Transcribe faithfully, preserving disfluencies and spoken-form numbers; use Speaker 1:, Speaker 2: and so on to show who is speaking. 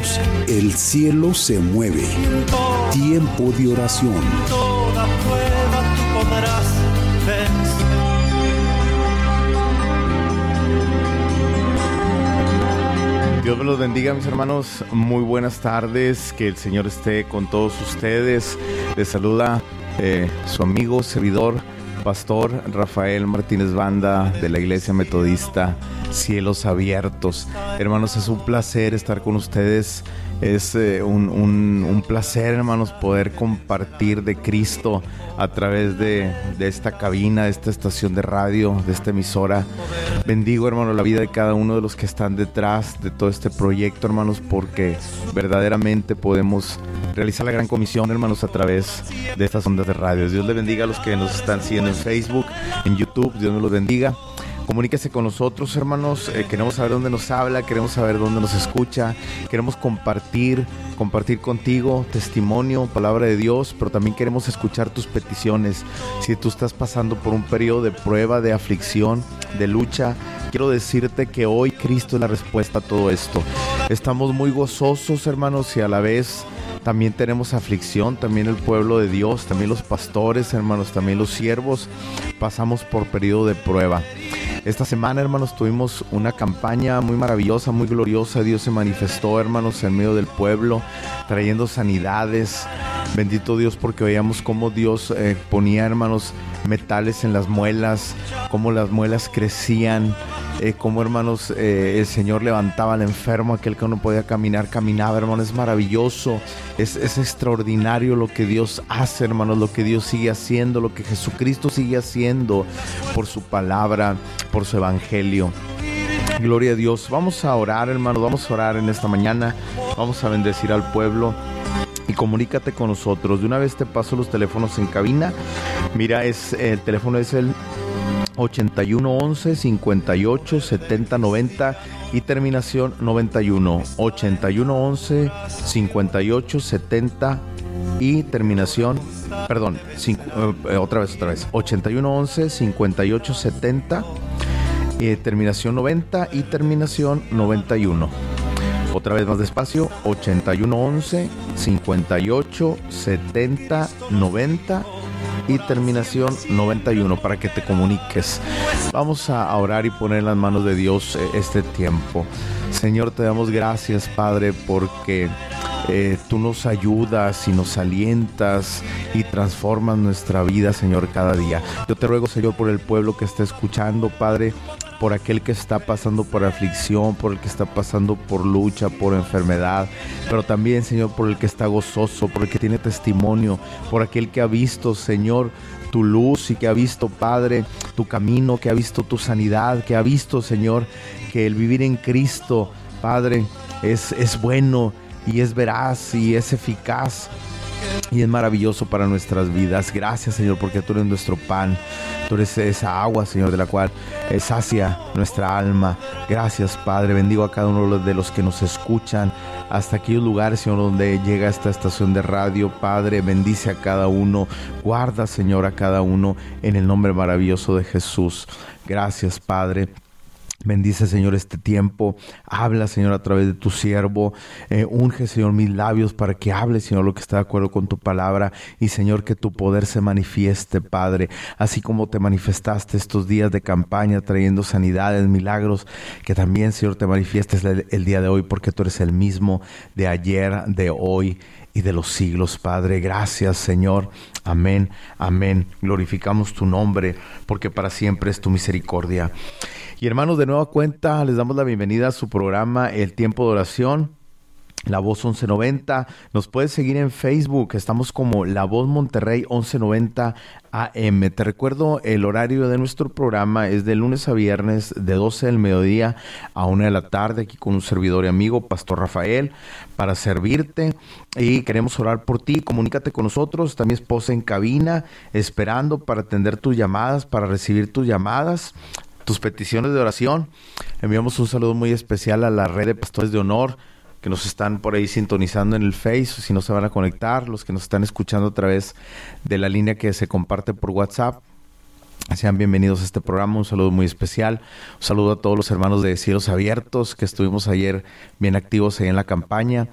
Speaker 1: Dios, el cielo se mueve. Tiempo de oración.
Speaker 2: Toda prueba tú podrás vencer.
Speaker 3: Dios me los bendiga, mis hermanos. Muy buenas tardes. Que el Señor esté con todos ustedes. Les saluda eh, su amigo, servidor, Pastor Rafael Martínez Banda de la Iglesia Metodista Cielos Abiertos. Hermanos, es un placer estar con ustedes. Es eh, un, un, un placer, hermanos, poder compartir de Cristo a través de, de esta cabina, de esta estación de radio, de esta emisora. Bendigo, hermano, la vida de cada uno de los que están detrás de todo este proyecto, hermanos, porque verdaderamente podemos realizar la gran comisión, hermanos, a través de estas ondas de radio. Dios les bendiga a los que nos están siguiendo en Facebook, en YouTube. Dios nos los bendiga. Comuníquese con nosotros, hermanos. Eh, queremos saber dónde nos habla, queremos saber dónde nos escucha. Queremos compartir, compartir contigo testimonio, palabra de Dios, pero también queremos escuchar tus peticiones. Si tú estás pasando por un periodo de prueba, de aflicción, de lucha, quiero decirte que hoy Cristo es la respuesta a todo esto. Estamos muy gozosos, hermanos, y a la vez también tenemos aflicción. También el pueblo de Dios, también los pastores, hermanos, también los siervos pasamos por periodo de prueba. Esta semana, hermanos, tuvimos una campaña muy maravillosa, muy gloriosa. Dios se manifestó, hermanos, en medio del pueblo, trayendo sanidades. Bendito Dios, porque veíamos cómo Dios eh, ponía, hermanos, metales en las muelas, cómo las muelas crecían, eh, cómo, hermanos, eh, el Señor levantaba al enfermo, aquel que no podía caminar, caminaba, hermanos. Es maravilloso, es, es extraordinario lo que Dios hace, hermanos, lo que Dios sigue haciendo, lo que Jesucristo sigue haciendo por su palabra, por su evangelio. Gloria a Dios. Vamos a orar, hermanos, vamos a orar en esta mañana, vamos a bendecir al pueblo. Y comunícate con nosotros. De una vez te paso los teléfonos en cabina. Mira, es el teléfono es el ochenta y uno once, cincuenta y ocho, setenta, noventa y terminación noventa y uno. ochenta y uno once, cincuenta y ocho, setenta y terminación, perdón, cinco, eh, otra vez, otra vez. ochenta y uno once, cincuenta y ocho, setenta, eh, terminación noventa y terminación noventa y uno. Otra vez más despacio, ochenta y uno once, cincuenta y ocho, setenta, noventa y terminación noventa y uno para que te comuniques. Vamos a orar y poner en las manos de Dios este tiempo. Señor, te damos gracias, Padre, porque eh, tú nos ayudas y nos alientas y transformas nuestra vida, Señor, cada día. Yo te ruego, Señor, por el pueblo que está escuchando, Padre, por aquel que está pasando por aflicción, por el que está pasando por lucha, por enfermedad, pero también, Señor, por el que está gozoso, por el que tiene testimonio, por aquel que ha visto, Señor, tu luz y que ha visto, Padre, tu camino, que ha visto tu sanidad, que ha visto, Señor, que el vivir en Cristo, Padre, es, es bueno y es veraz y es eficaz y es maravilloso para nuestras vidas. Gracias, Señor, porque tú eres nuestro pan. Tú eres esa agua, Señor, de la cual sacia nuestra alma. Gracias, Padre. Bendigo a cada uno de los que nos escuchan hasta aquellos lugares, Señor, donde llega esta estación de radio. Padre, bendice a cada uno. Guarda, Señor, a cada uno en el nombre maravilloso de Jesús. Gracias, Padre. Bendice, Señor, este tiempo. Habla, Señor, a través de tu siervo. Eh, unge, Señor, mis labios para que hable, Señor, lo que está de acuerdo con tu palabra. Y, Señor, que tu poder se manifieste, Padre. Así como te manifestaste estos días de campaña trayendo sanidades, milagros, que también, Señor, te manifiestes el, el día de hoy, porque tú eres el mismo de ayer, de hoy y de los siglos, Padre. Gracias, Señor. Amén, amén. Glorificamos tu nombre, porque para siempre es tu misericordia. Y hermanos, de nueva cuenta, les damos la bienvenida a su programa El Tiempo de Oración, La Voz once noventa. Nos puedes seguir en Facebook, estamos como La Voz Monterrey once noventa A M. Te recuerdo, el horario de nuestro programa es de lunes a viernes, de doce del mediodía a una de la tarde, aquí con un servidor y amigo, Pastor Rafael, para servirte. Y queremos orar por ti. Comunícate con nosotros. Está mi esposa en cabina, esperando para atender tus llamadas, para recibir tus llamadas, tus peticiones de oración. Enviamos un saludo muy especial a la red de Pastores de Honor, que nos están por ahí sintonizando en el Face, si no se van a conectar, los que nos están escuchando a través de la línea que se comparte por WhatsApp. Sean bienvenidos a este programa, un saludo muy especial. Un saludo a todos los hermanos de Cielos Abiertos que estuvimos ayer bien activos ahí en la campaña.